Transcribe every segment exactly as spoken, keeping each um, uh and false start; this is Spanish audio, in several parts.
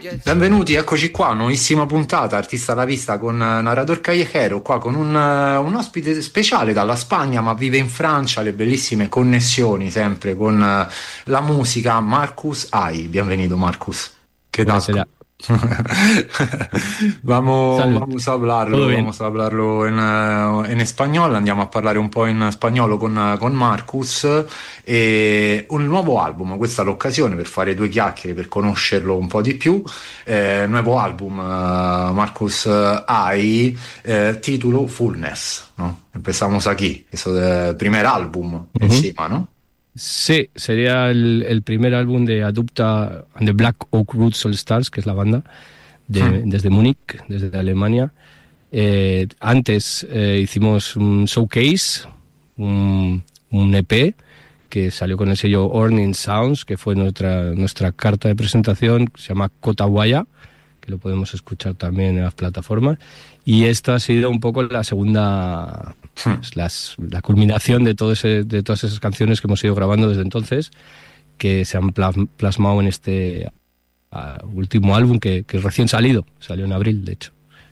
Benvenuti, eccoci qua, nuovissima puntata, Artista alla vista con eh, Narrador Callejero, qua con un, eh, un ospite speciale dalla Spagna, ma vive in Francia, le bellissime connessioni sempre con eh, la musica, Marcus Ai. Bienvenido, Marcus. ¿Qué tal? Buonasera. Vamos, Salud. vamos a ¿Todo hablarlo, bien? vamos a hablarlo in, eh, in spagnolo, andiamo a parlare un po' in spagnolo con, con Marcus e un nuovo album, questa è l'occasione per fare due chiacchiere, per conoscerlo un po' di più, eh, nuovo album, eh, Marcus Ai, eh, título Fullness, ¿no? Empezamos aquí, es el primer álbum Ujú. encima, ¿no? Sí, sería el, el primer álbum de Adupta and the Black Oak Roots All Stars, que es la banda, de- desde Múnich, desde Alemania. Eh, antes eh, hicimos un showcase, un, un E P que salió con el sello Orning Sounds, que fue nuestra, nuestra carta de presentación, que se llama Kotawaya, que lo podemos escuchar también en las plataformas. Y esta ha sido un poco la segunda, pues, las- la culminación de, todo ese- de todas esas canciones que hemos ido grabando desde entonces, que se han plas- plasmado en este ah, último álbum que, que es recién salido, salió en abril, de hecho.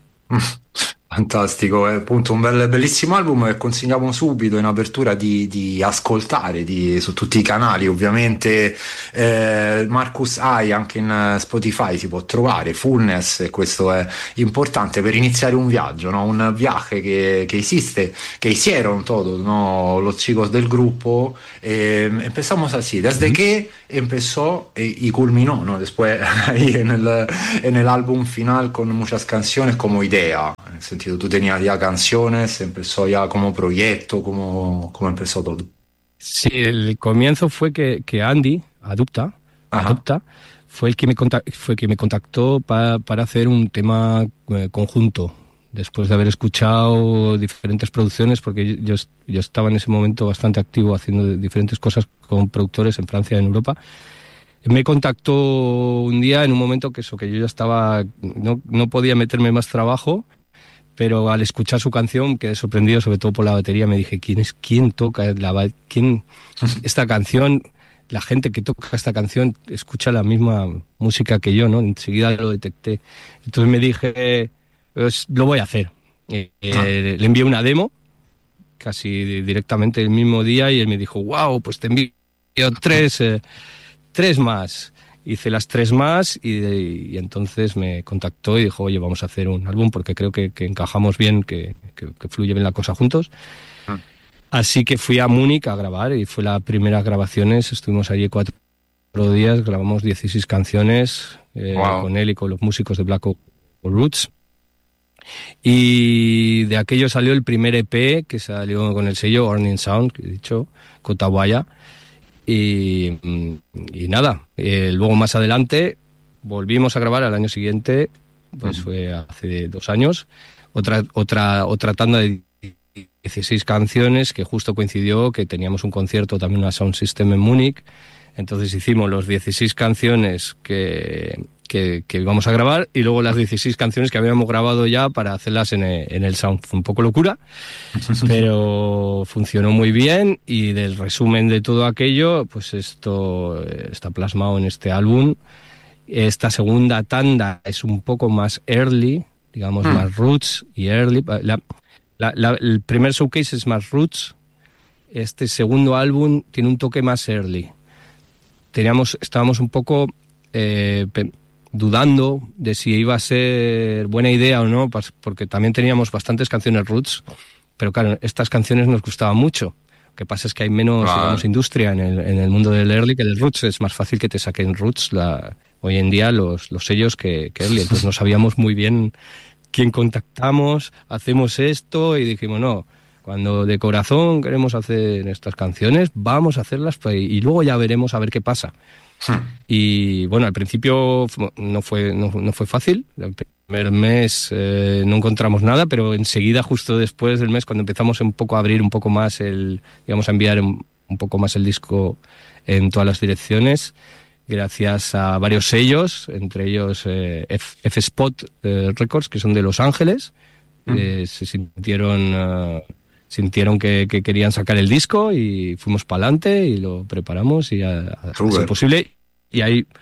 Fantastico, è appunto un bel- bellissimo album che consigliamo subito in apertura di, di ascoltare di- su tutti i canali, ovviamente eh, Marcus Ai anche in eh, Spotify si può trovare, Fullness, e questo è importante per iniziare un viaggio, ¿no? Un viaje che, che esiste, que hicieron todos, ¿no? Los chicos del grupo. Eh, empezamos así, desde Ujú. que empezó eh, y culminó, ¿no? Después ahí en el, en el álbum final con muchas canciones como idea, en el sentido, tú tenías ya canciones, empezó ya como proyecto, como, como empezó todo. Sí, el comienzo fue que, que Andy, Adupta, Ajá. Adopta, fue el que me contac- fue que me contactó pa- para hacer un tema eh, conjunto, después de haber escuchado diferentes producciones, porque yo, yo, yo estaba en ese momento bastante activo haciendo diferentes cosas con productores en Francia y en Europa. Me contactó un día en un momento que eso, que yo ya estaba, no, no podía meterme más trabajo, pero al escuchar su canción quedé sorprendido, sobre todo por la batería. Me dije, ¿quién es, quién toca la, ba- quién, esta canción? La gente que toca esta canción escucha la misma música que yo, ¿no? Enseguida lo detecté. Entonces me dije, pues lo voy a hacer. Eh, Ah, eh, le envié una demo casi directamente el mismo día y él me dijo, wow, pues te envío tres, eh, tres más. Hice las tres más y, y entonces me contactó y dijo, oye, vamos a hacer un álbum porque creo que, que encajamos bien, que, que, que fluye bien la cosa juntos. ah. Así que fui a Múnich a grabar y fue las primeras grabaciones. Estuvimos allí cuatro días, grabamos dieciséis canciones eh, Wow. con él y con los músicos de Black Oak Roots. Y de aquello salió el primer E P que salió con el sello Orning Sound, que he dicho, Kotawaya. Y, mm, y nada, eh, luego más adelante volvimos a grabar al año siguiente, pues Mm. fue hace dos años, otra, otra, otra tanda de dieciséis canciones que justo coincidió que teníamos un concierto, también una Sound System en Múnich. Entonces hicimos los dieciséis canciones que, que, que íbamos a grabar y luego las dieciséis canciones que habíamos grabado ya para hacerlas en el, en el Sound. Fue un poco locura, pero funcionó muy bien y del resumen de todo aquello, pues esto eh, está plasmado en este álbum. Esta segunda tanda es un poco más early, digamos Mm. más roots y early. La, la- la- el primer showcase es más roots, este segundo álbum tiene un toque más early. Teníamos, estábamos un poco eh, pe- dudando de si iba a ser buena idea o no, pas- porque también teníamos bastantes canciones roots, pero claro, estas canciones nos gustaban mucho. Lo que pasa es que hay menos, digamos, Claro. industria en el, en el mundo del early que del roots. Es más fácil que te saquen roots la, hoy en día los, los sellos que, que early. Entonces no sabíamos muy bien quién contactamos, hacemos esto y dijimos, no, cuando de corazón queremos hacer estas canciones, vamos a hacerlas pues, y luego ya veremos a ver qué pasa. Mm. Y bueno, al principio no fue, no, no fue fácil. El primer mes eh, no encontramos nada, pero enseguida, justo después del mes, cuando empezamos un poco a abrir un poco más el, digamos, a enviar un, un poco más el disco en todas las direcciones, gracias a varios sellos, entre ellos eh, F- F-Spot eh, Records, que son de Los Ángeles, Mm. eh, se sintieron, eh, sintieron que, que querían sacar el disco y fuimos para adelante y lo preparamos y a, a- a ser Súper. posible. Y ahí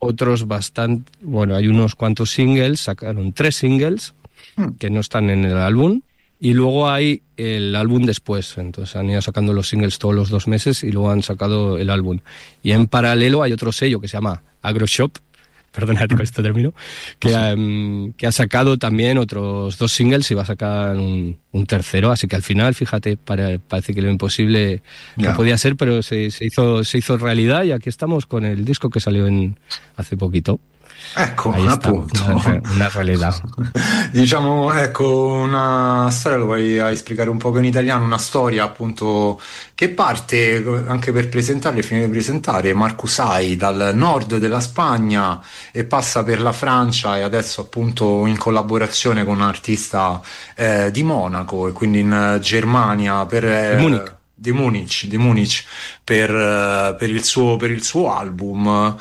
otros bastante, bueno, hay unos cuantos singles, sacaron tres singles que no están en el álbum, y luego hay el álbum después, entonces han ido sacando los singles todos los dos meses y luego han sacado el álbum. Y en paralelo hay otro sello que se llama Agroshop, perdonad con este término, que, um, que ha sacado también otros dos singles y va a sacar un, un tercero, así que al final, fíjate, para, parece que lo imposible no yeah. podía ser, pero se, se, hizo, se hizo realidad, y aquí estamos con el disco que salió en hace poquito. Ecco, Ahí appunto. Sta, una, una realtà. Diciamo, ecco, una storia, lo vuoi spiegare un po' in italiano, una storia appunto che parte, anche per presentarle, finire di presentare, Marcus Ai dal nord della Spagna e passa per la Francia, e adesso appunto in collaborazione con un artista eh, di Monaco, e quindi in Germania per... Eh, Munich. di Munich, di Munich per, uh, per, il suo, per il suo album.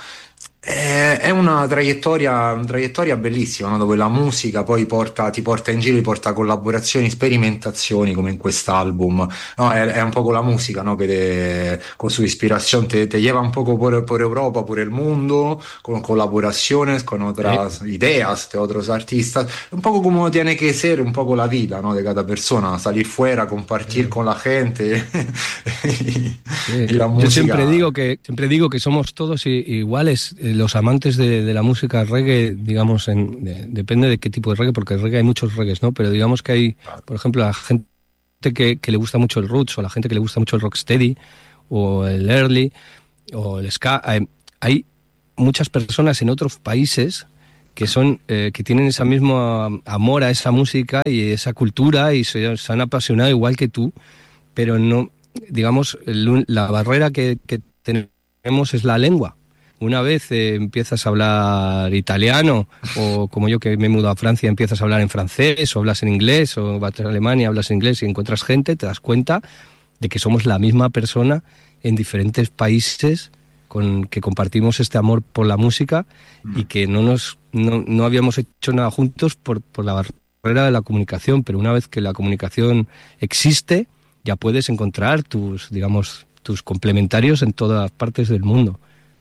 È una traiettoria, una traiettoria bellissima, no? Dove la musica poi porta, ti porta in giro, ti porta collaborazioni, sperimentazioni come in quest'album, no? È, è un po' la musica, no? Que te, con su inspiración te, te lleva un poco por, por Europa, por el mundo, con colaboraciones, con otras sí. ideas de otros artistas, un poco como tiene que ser un poco la vida, ¿no? De cada persona, salir fuera, compartir sí. con la gente y, sí. y la música. Yo siempre digo que, siempre digo que somos todos iguales. Los amantes de, de la música reggae, digamos, en, de, depende de qué tipo de reggae, porque el reggae hay muchos reggaes, ¿no? Pero digamos que hay, por ejemplo, la gente que, que le gusta mucho el roots, o la gente que le gusta mucho el rocksteady, o el early, o el ska. Hay, hay muchas personas en otros países que son eh, que tienen ese mismo amor a esa música y esa cultura, y se, se han apasionado igual que tú, pero no, digamos, el, la barrera que, que tenemos es la lengua. Una vez eh, empiezas a hablar italiano, o como yo que me he mudado a Francia, empiezas a hablar en francés, o hablas en inglés, o vas a Alemania, hablas en inglés y encuentras gente, te das cuenta de que somos la misma persona en diferentes países con que compartimos este amor por la música, y que no nos no, no habíamos hecho nada juntos por, por la barrera de la comunicación, pero una vez que la comunicación existe, ya puedes encontrar tus, digamos, tus complementarios en todas partes del mundo.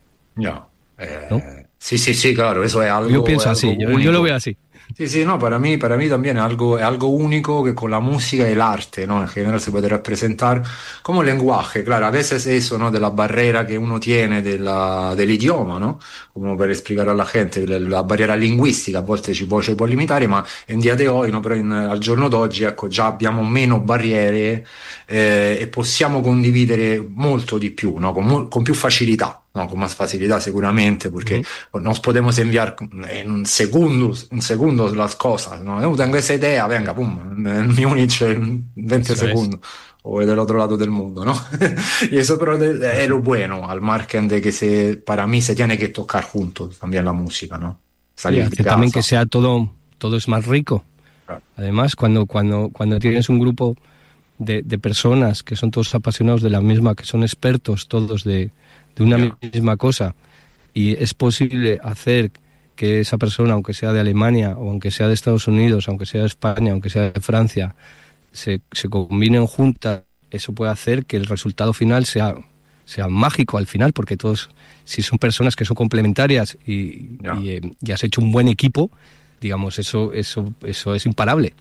No, eh, ¿no? Sí, sí, sí, claro, eso es algo. Yo pienso algo así, yo, yo lo veo así. Sí, sí, no, para mí, para mí también es algo, es algo único que con la música y el arte, ¿no? En general se puede representar como lenguaje, claro, a veces eso, ¿no? De la barrera que uno tiene della, dell'idioma, ¿no? Come per spiegare alla gente, la barriera linguistica a volte ci può, ci può limitare, ma in dia de hoy, no? Però in, al giorno d'oggi, ecco, già abbiamo meno barriere eh, e possiamo condividere molto di più, no? Con, con più facilità. No, con más facilidad seguramente, porque mm. nos podemos enviar en segundos, en segundos las cosas, ¿no? Yo tengo esa idea, venga, pum, en Múnich en veinte eso segundos, es. O del otro lado del mundo, ¿no? Y eso pero es lo bueno, al margen de que se, para mí se tiene que tocar juntos también la música, ¿no? Salir sí, de casa. También que sea todo, todo es más rico. Claro. Además, cuando, cuando, cuando tienes un grupo de, de personas que son todos apasionados de la misma, que son expertos todos de de una yeah. misma cosa, y es posible hacer que esa persona, aunque sea de Alemania, o aunque sea de Estados Unidos, aunque sea de España, aunque sea de Francia, se, se combinen juntas, eso puede hacer que el resultado final sea, sea mágico al final, porque todos, si son personas que son complementarias y, yeah. y, eh, y has hecho un buen equipo, digamos, eso, eso, eso es imparable.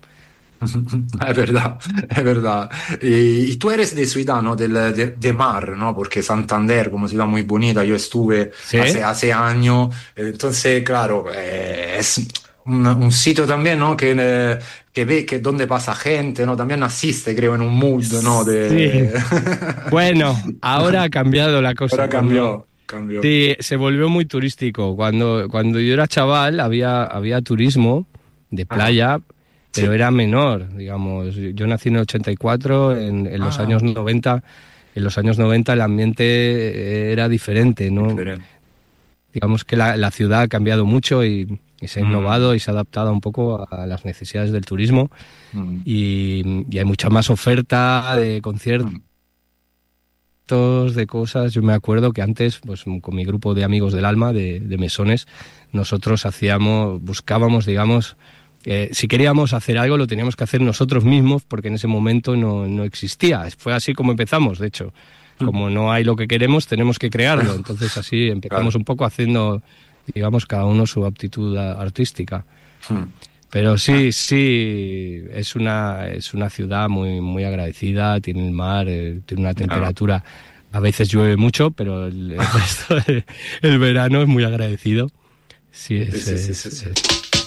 Es verdad, es verdad. Y, y tú eres de ciudad, ¿no? Del, de, de mar, ¿no? Porque Santander, como ciudad muy bonita, yo estuve ¿sí? hace, hace años. Entonces, claro, eh, es un, un sitio también, ¿no? Que, eh, que ve que donde pasa gente, ¿no? También asiste, creo, en un mood, ¿no? De... Sí. Bueno, ahora ha cambiado la cosa. Ahora cambió. cambió. Sí, se volvió muy turístico. Cuando, cuando yo era chaval había, había turismo de playa. Ah. Pero sí. era menor, digamos. Yo nací en el ochenta y cuatro, en, en los ah. años noventa, en los años noventa el ambiente era diferente, ¿no? Diferente. Digamos que la, la ciudad ha cambiado mucho y, y se ha innovado mm. y se ha adaptado un poco a las necesidades del turismo mm. y, y hay mucha más oferta de conciertos, mm. de cosas. Yo me acuerdo que antes, pues con mi grupo de amigos del alma, de, de mesones, nosotros hacíamos, buscábamos, digamos, Eh, si queríamos hacer algo lo teníamos que hacer nosotros mismos, porque en ese momento no, no existía. Fue así como empezamos, de hecho. Como no hay lo que queremos, tenemos que crearlo. Entonces así empezamos claro. un poco haciendo digamos, cada uno su aptitud artística. Mm. Pero sí, sí, es una, es una ciudad muy, muy agradecida, tiene el mar, eh, tiene una temperatura, a veces llueve mucho, pero el, el resto de- el verano es muy agradecido. Sí, es, Sí, sí, sí, es- sí, sí. es-